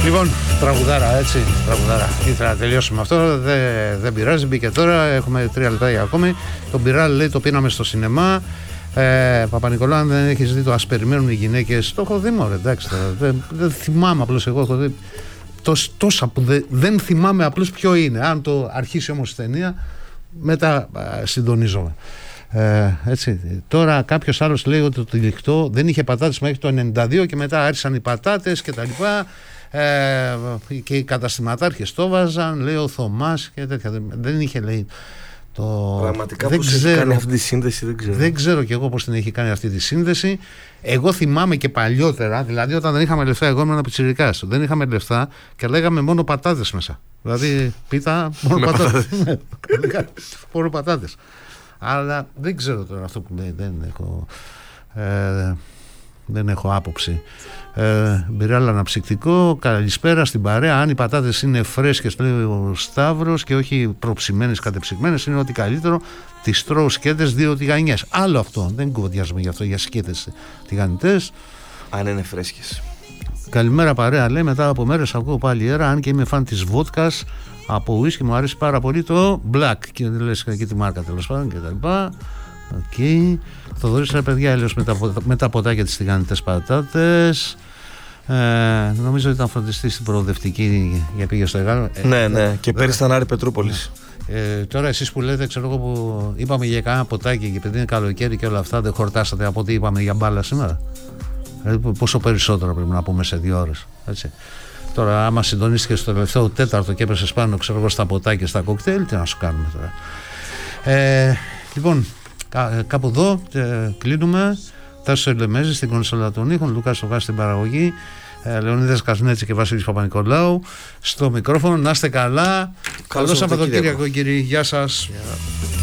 Λοιπόν, τραγουδάρα, έτσι, τραγουδάρα. Ήθελα να τελειώσουμε αυτό, δεν πειράζει, μπήκε τώρα, έχουμε 3 λεπτά ακόμη. Τον Πυράλ λέει το πίναμε στο σινεμά. Παπα-Νικολάου, αν δεν έχεις δει το Ας περιμένουν οι γυναίκες, το έχω δει μωρέ, εντάξει τώρα, δεν θυμάμαι απλώς, εγώ έχω δει τόσα που δεν θυμάμαι απλώς ποιο είναι. Αν το αρχίσει όμως η ταινία, μετά συντονίζομαι. Έτσι. Τώρα κάποιος άλλος λέει ότι το τυλιχτό δεν είχε πατάτες μέχρι το 92 και μετά άρχισαν οι πατάτες και τα λοιπά, και οι καταστηματάρχες το βάζαν, λέει ο Θωμάς και τέτοια. Δεν είχε, λέει, πραγματικά πώς έχει κάνει αυτή τη σύνδεση, δεν ξέρω. Δεν ξέρω κι εγώ πώς την έχει κάνει αυτή τη σύνδεση. Εγώ θυμάμαι και παλιότερα, δηλαδή όταν δεν είχαμε λεφτά, εγώ ήμουν πιτσιρικάς, δεν είχαμε λεφτά και λέγαμε μόνο πατάτες μέσα. Δηλαδή πίτα, μόνο πατάτες. Μόνο πατάτες. Αλλά δεν ξέρω τώρα αυτό που λέει, δεν έχω άποψη. Μπυράλα αναψυκτικό, καλησπέρα στην παρέα. Αν οι πατάτες είναι φρέσκες, λέει ο Σταύρος, και όχι προψημένες, κατεψυγμένες, είναι ό,τι καλύτερο. Τις τρώω σκέτες 2 τηγανιές. Άλλο αυτό, δεν κουβεντιάζουμε γι' αυτό, για σκέτες τηγανιτές. Αν είναι φρέσκες. Καλημέρα παρέα, λέει, μετά από μέρες ακούω πάλι αέρα, αν και είμαι φαν της βότκας. Από ουίσκι μου αρέσει πάρα πολύ το black, και λες και τη μάρκα τέλος πάντων και τα λοιπά. Okay. Θοδωρής, ρε παιδιά, έλεος με τα ποτάκια της τηγανιτές πατάτες. Νομίζω ότι ήταν φροντιστής στην προοδευτική για πήγε στο Εγάλο. Ναι, και πέρυσι ήταν Άρη Πετρούπολης. Τώρα εσείς που λέτε, ξέρω εγώ, που είπαμε για κανένα ποτάκι και επειδή είναι καλοκαίρι και όλα αυτά, δεν χορτάσατε από ό,τι είπαμε για μπάλα σήμερα? Πόσο περισσότερο πρέπει να πούμε σε 2 ώρες, έτσι. Τώρα άμα συντονίστηκε στο τελευταίο τέταρτο και έπεσες πάνω, ξέρω εγώ, στα ποτάκια, στα κοκτέιλ, τι να σου κάνουμε τώρα. Λοιπόν, κάπου εδώ κλείνουμε. Τάσος Ελεμέζης στην κονσόλα των ήχων, Λουκάς Σοβάς στην παραγωγή, Λεωνίδας Κασνέτση και Βασίλης Παπα-Νικολάου στο μικρόφωνο. Να είστε καλά. Καλό Σαββατοκύριακο, κύριοι. Γεια σας.